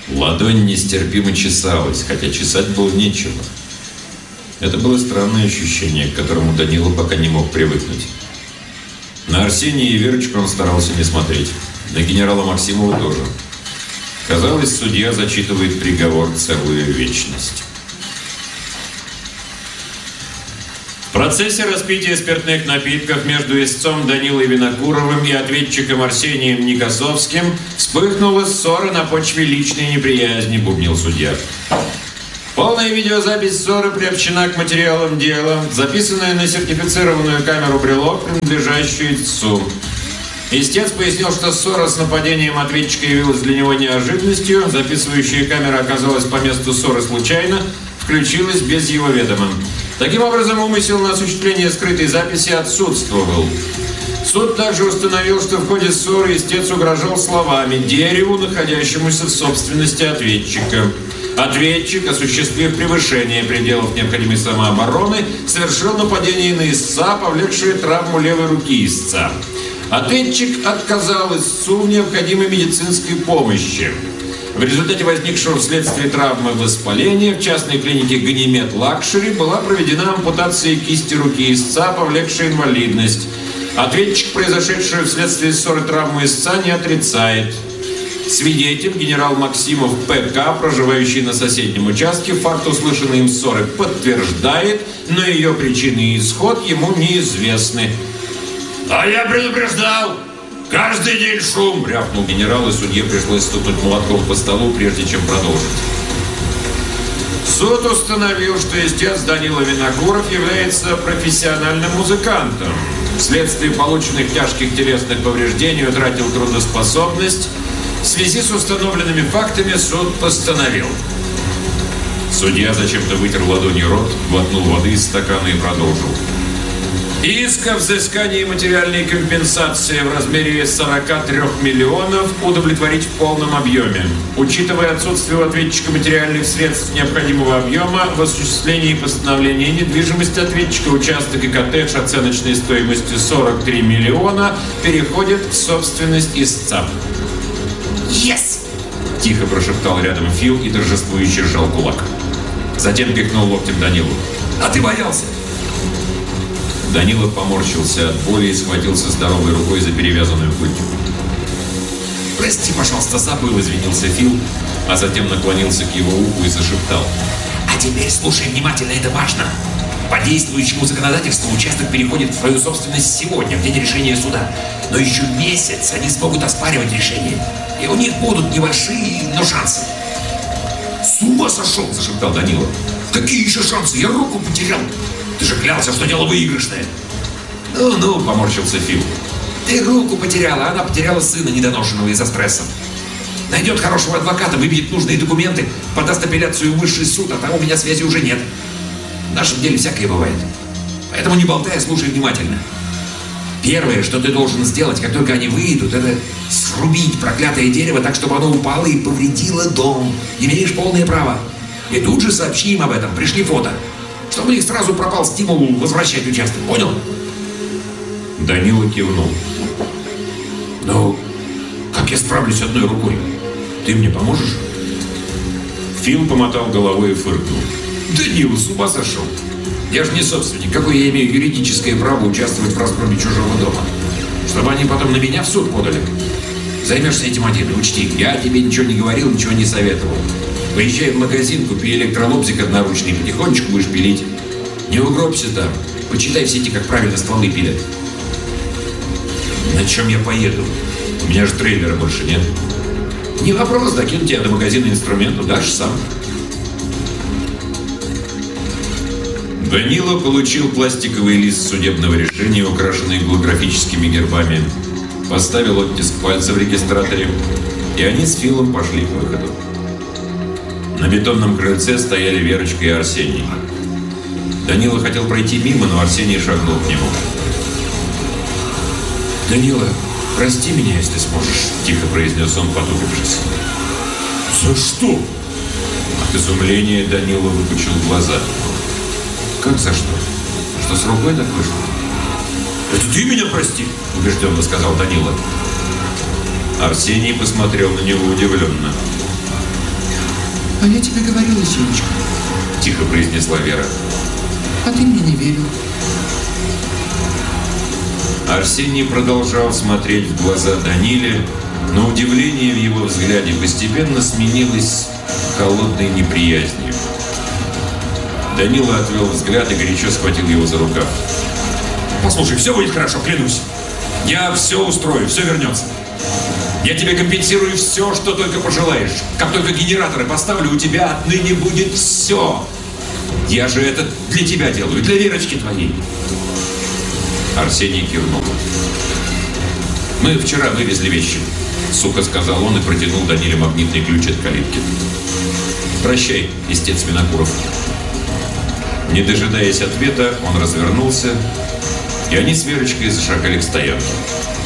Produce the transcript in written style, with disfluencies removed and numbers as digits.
Ладонь нестерпимо чесалась, хотя чесать было нечего. Это было странное ощущение, к которому Данила пока не мог привыкнуть. На Арсения и Верочку он старался не смотреть. На генерала Максимова тоже. Казалось, судья зачитывает приговор целую вечность. В процессе распития спиртных напитков между истцом Данилой Винокуровым и ответчиком Арсением Никосовским вспыхнула ссора на почве личной неприязни, бубнил судья. Полная видеозапись ссоры приобщена к материалам дела, записанная на сертифицированную камеру брелок, принадлежащую истцу. Истец пояснил, что ссора с нападением ответчика явилась для него неожиданностью, записывающая камера оказалась по месту ссоры случайно, включилась без его ведома. Таким образом, умысел на осуществление скрытой записи отсутствовал. Суд также установил, что в ходе ссоры истец угрожал словами дереву, находящемуся в собственности ответчика. Ответчик, осуществив превышение пределов необходимой самообороны, совершил нападение на истца, повлекшее травму левой руки истца. Ответчик отказал истцу в необходимой медицинской помощи. В результате возникшего вследствие травмы воспаления в частной клинике «Ганимед Лакшери» была проведена ампутация кисти руки истца, повлекшая инвалидность. Ответчик, произошедшую вследствие ссоры травму истца, не отрицает. Свидетель, генерал Максимов П.К., проживающий на соседнем участке, факт услышанной им ссоры подтверждает, но ее причины и исход ему неизвестны. «А я предупреждал! Каждый день шум!» — рявкнул генерал, и судье пришлось стукнуть молотком по столу, прежде чем продолжить. Суд установил, что истец Данила Винокуров является профессиональным музыкантом. Вследствие полученных тяжких телесных повреждений утратил трудоспособность. В связи с установленными фактами суд постановил. Судья зачем-то вытер ладонью рот, глотнул воды из стакана и продолжил. Иск о взыскании материальной компенсации в размере 43 миллионов удовлетворить в полном объеме. Учитывая отсутствие у ответчика материальных средств необходимого объема, в осуществлении постановления недвижимости ответчика участок и коттедж оценочной стоимостью 43 миллиона переходит в собственность истца. Yes! Тихо прошептал рядом Фил и торжествующе сжал кулак. Затем пихнул локтем Данилу. А ты боялся? Данила поморщился от боли и схватился здоровой рукой за перевязанную культю. Прости, пожалуйста, забыл, извинился Фил, а затем наклонился к его уху и зашептал. А теперь слушай внимательно, это важно. По действующему законодательству участок переходит в свою собственность сегодня, в день решения суда. Но еще месяц они смогут оспаривать решение. И у них будут небольшие, но шансы. С ума сошел, зашептал Данила. Какие еще шансы? Я руку потерял. Ты же клялся, что дело выигрышное. Ну, поморщился Фил. Ты руку потеряла, а она потеряла сына недоношенного из-за стресса. Найдет хорошего адвоката, выбьет нужные документы, подаст апелляцию в высший суд, а там у меня связи уже нет. В нашем деле всякое бывает. Поэтому не болтай, слушай внимательно. Первое, что ты должен сделать, как только они выйдут, это срубить проклятое дерево так, чтобы оно упало и повредило дом. Имеешь полное право. И тут же сообщи им об этом, пришли фото. Чтобы у них сразу пропал стимул возвращать участок. Понял? Данила кивнул. Ну, как я справлюсь одной рукой? Ты мне поможешь? Фил помотал головой и фыркнул. Данила, с ума сошел. Я же не собственник. Какое я имею юридическое право участвовать в разгроме чужого дома? Чтобы они потом на меня в суд подали. Займешься этим один. Учти, я тебе ничего не говорил, ничего не советовал. Поезжай в магазин, купи электролобзик одноручный, потихонечку будешь пилить. Не угробься там. Почитай в сети, как правильно стволы пилят. На чем я поеду? У меня же трейлера больше нет. Не вопрос, докину тебя до магазина инструменту, дашь сам. Данила получил пластиковый лист судебного решения, украшенный голографическими гербами. Поставил оттиск пальца в регистраторе, и они с Филом пошли к выходу. На бетонном крыльце стояли Верочка и Арсений. Данила хотел пройти мимо, но Арсений шагнул к нему. «Данила, прости меня, если сможешь», — тихо произнес он, потупившись. «За что?» От изумления Данила выпучил глаза. «Как за что? Что с рукой так вышло?» «Это ты меня прости», — убежденно сказал Данила. Арсений посмотрел на него удивленно. А я тебе говорила, Сенечка. Тихо произнесла Вера. А ты мне не верил. Арсений продолжал смотреть в глаза Даниле, но удивление в его взгляде постепенно сменилось холодной неприязнью. Данила отвел взгляд и горячо схватил его за рукав. Послушай, все будет хорошо, клянусь. Я все устрою, все вернется. Я тебе компенсирую все, что только пожелаешь. Как только генераторы поставлю, у тебя отныне будет все. Я же это для тебя делаю, для Верочки твоей. Арсений кивнул. «Мы вчера вывезли вещи», — сухо сказал он и протянул Даниле магнитный ключ от калитки. «Прощай, истец Винокуров». Не дожидаясь ответа, он развернулся, и они с Верочкой зашагали к стоянке.